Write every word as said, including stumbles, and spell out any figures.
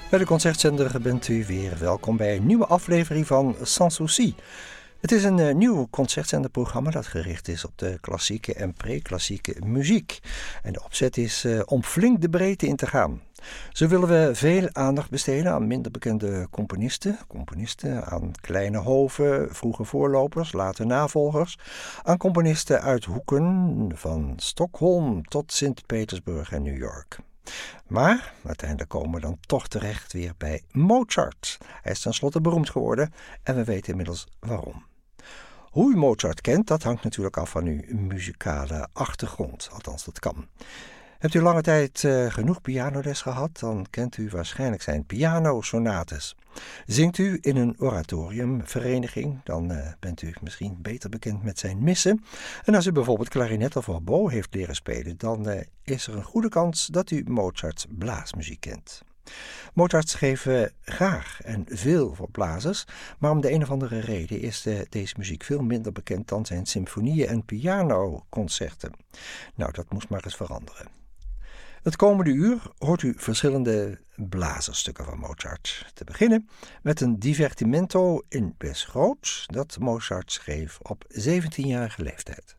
Bij de Concertzender bent u weer welkom bij een nieuwe aflevering van Sans Souci. Het is een uh, nieuw concertzenderprogramma dat gericht is op de klassieke en pre-klassieke muziek. En de opzet is uh, om flink de breedte in te gaan. Zo willen we veel aandacht besteden aan minder bekende componisten, componisten, aan kleine hoven, vroege voorlopers, later navolgers, aan componisten uit hoeken van Stockholm tot Sint-Petersburg en New York. Maar uiteindelijk komen we dan toch terecht weer bij Mozart. Hij is tenslotte beroemd geworden en we weten inmiddels waarom. Hoe u Mozart kent, dat hangt natuurlijk af van uw muzikale achtergrond. Althans, dat kan. Hebt u lange tijd uh, genoeg pianoles gehad, dan kent u waarschijnlijk zijn pianosonates. Zingt u in een oratoriumvereniging, dan uh, bent u misschien beter bekend met zijn missen. En als u bijvoorbeeld klarinet of oboe heeft leren spelen, dan uh, is er een goede kans dat u Mozarts blaasmuziek kent. Mozart schreef uh, graag en veel voor blazers, maar om de een of andere reden is uh, deze muziek veel minder bekend dan zijn symfonieën en pianoconcerten. Nou, dat moest maar eens veranderen. Het komende uur hoort u verschillende blazerstukken van Mozart. Te beginnen met een divertimento in Bes groot dat Mozart schreef op zeventienjarige leeftijd.